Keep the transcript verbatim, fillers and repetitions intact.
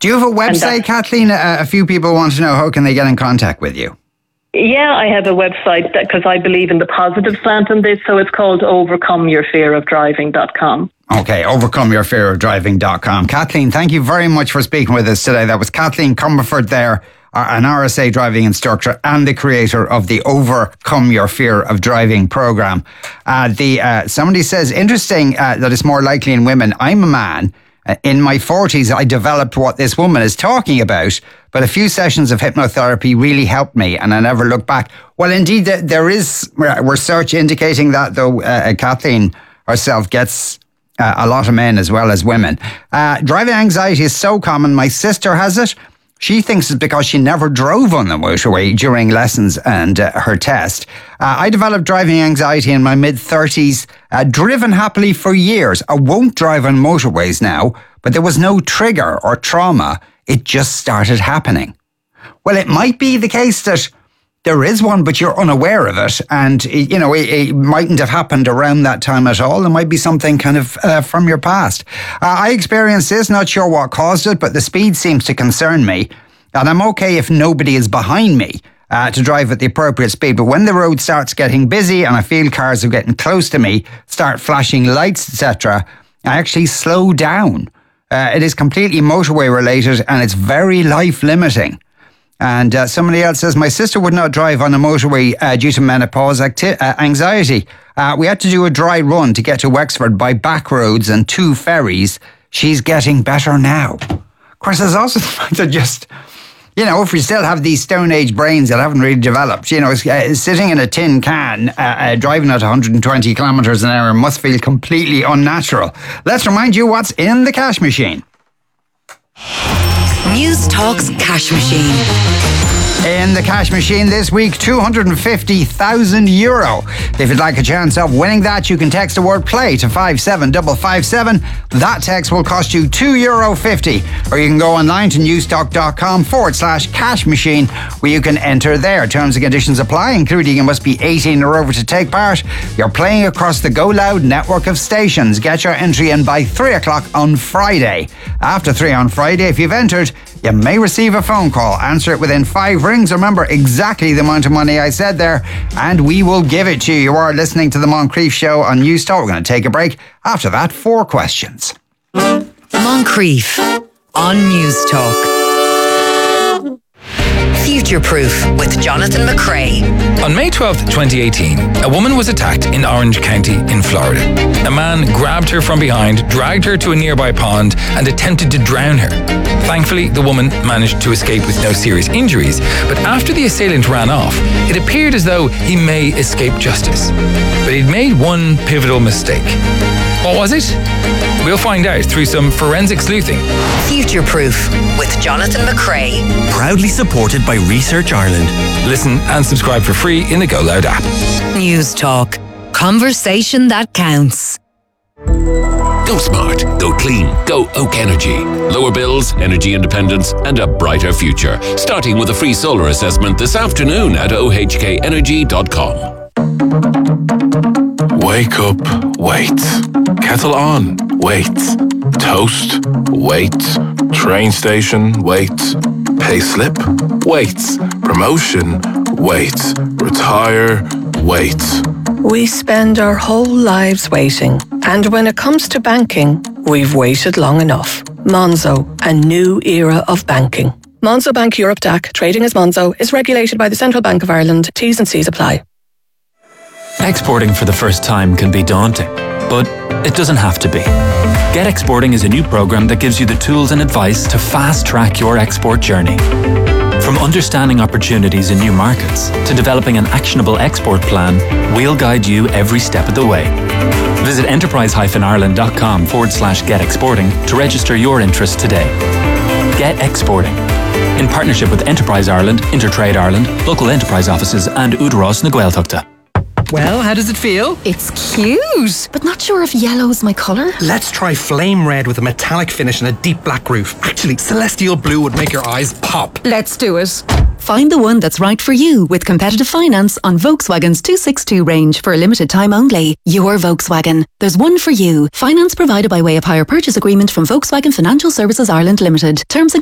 Do you have a website, Kathleen? A, a few people want to know, how can they get in contact with you? Yeah, I have a website because I believe in the positive slant in this. So it's called overcome your fear of driving dot com. Okay, overcome your fear of driving dot com. Kathleen, thank you very much for speaking with us today. That was Kathleen Comerford there, an R S A driving instructor and the creator of the Overcome Your Fear of Driving program. Uh, the uh, somebody says, interesting uh, that it's more likely in women. I'm a man. Uh, in my forties, I developed what this woman is talking about, but a few sessions of hypnotherapy really helped me and I never looked back. Well, indeed, there is research indicating that, though. Uh, Kathleen herself gets uh, a lot of men as well as women. Uh, driving anxiety is so common. My sister has it. She thinks it's because she never drove on the motorway during lessons and uh, her test. Uh, I developed driving anxiety in my mid-thirties, uh, driven happily for years. I won't drive on motorways now, but there was no trigger or trauma. It just started happening. Well, it might be the case that there is one, but you're unaware of it. And, you know, it, it mightn't have happened around that time at all. It might be something kind of uh, from your past. Uh, I experienced this, not sure what caused it, but the speed seems to concern me. And I'm okay if nobody is behind me uh, to drive at the appropriate speed. But when the road starts getting busy and I feel cars are getting close to me, start flashing lights, et cetera, I actually slow down. Uh, it is completely motorway related and it's very life limiting. And uh, somebody else says, my sister would not drive on a motorway uh, due to menopause acti- uh, anxiety. Uh, we had to do a dry run to get to Wexford by back roads and two ferries. She's getting better now. Of course, there's also the fact that just, you know, if we still have these Stone Age brains that haven't really developed, you know, uh, sitting in a tin can, uh, uh, driving at one hundred twenty kilometres an hour must feel completely unnatural. Let's remind you what's in the cash machine. News Talk's Cash Machine. In the cash machine this week, two hundred fifty thousand euro. If you'd like a chance of winning that, you can text the word play to five seven five five seven. That text will cost you two euro fifty. Or you can go online to newstalk.com forward slash cash machine where you can enter there. Terms and conditions apply, including you must be eighteen or over to take part. You're playing across the Go Loud network of stations. Get your entry in by three o'clock on Friday. After three on Friday, if you've entered, you may receive a phone call. Answer it within five rings. Remember exactly the amount of money I said there, and we will give it to you. You are listening to the Moncrief Show on News Talk. We're going to take a break. After that, four questions. Moncrief on News Talk. Future Proof with Jonathan McCrae. On May twelfth, twenty eighteen, a woman was attacked in Orange County in Florida. A man grabbed her from behind, dragged her to a nearby pond and attempted to drown her. Thankfully, the woman managed to escape with no serious injuries, but after the assailant ran off, it appeared as though he may escape justice. But he'd made one pivotal mistake. What was it? We'll find out through some forensic sleuthing. Future Proof with Jonathan McCrae. Proudly supported by Research Ireland. Listen and subscribe for free in the Go Loud app. News Talk. Conversation that counts. Go smart, go clean, go Oak Energy. Lower bills, energy independence and a brighter future. Starting with a free solar assessment this afternoon at o h k energy dot com. Wake up, wait. Kettle on, wait. Toast, wait. Train station, wait. Pay slip, wait. Promotion, wait. Retire, wait. We spend our whole lives waiting. And when it comes to banking, we've waited long enough. Monzo, a new era of banking. Monzo Bank Europe D A C, trading as Monzo, is regulated by the Central Bank of Ireland. T's and C's apply. Exporting for the first time can be daunting, but it doesn't have to be. Get Exporting is a new program that gives you the tools and advice to fast-track your export journey. From understanding opportunities in new markets to developing an actionable export plan, we'll guide you every step of the way. Visit enterprise-ireland.com forward slash get exporting to register your interest today. Get Exporting. In partnership with Enterprise Ireland, Intertrade Ireland, local enterprise offices and Údarás na Gaeltachta. Well, how does it feel? It's cute, but not sure if yellow's my colour. Let's try flame red with a metallic finish and a deep black roof. Actually, celestial blue would make your eyes pop. Let's do it. Find the one that's right for you with competitive finance on Volkswagen's two sixty-two range for a limited time only. Your Volkswagen. There's one for you. Finance provided by way of hire purchase agreement from Volkswagen Financial Services Ireland Limited. Terms and